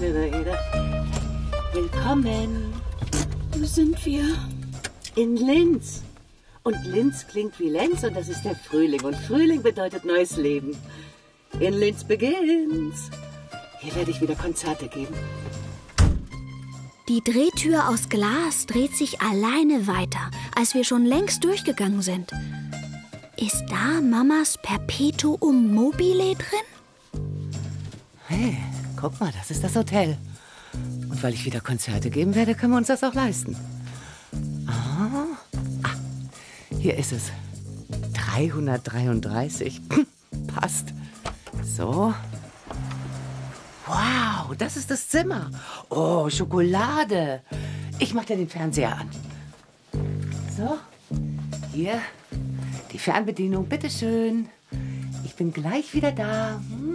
Tenerina. Willkommen. Wo sind wir? In Linz. Und Linz klingt wie Lenz und das ist der Frühling. Und Frühling bedeutet neues Leben. In Linz beginnt's. Hier werde ich wieder Konzerte geben. Die Drehtür aus Glas dreht sich alleine weiter, als wir schon längst durchgegangen sind. Ist da Mamas Perpetuum mobile drin? Hey, guck mal, das ist das Hotel. Und weil ich wieder Konzerte geben werde, können wir uns das auch leisten. Hier ist es. 333. Passt. So. Wow, das ist das Zimmer. Oh, Schokolade. Ich mach dir den Fernseher an. So. Hier. Die Fernbedienung, bitteschön. Ich bin gleich wieder da.